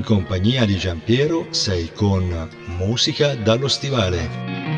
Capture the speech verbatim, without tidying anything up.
compagnia di Giampiero sei con Musica dallo Stivale.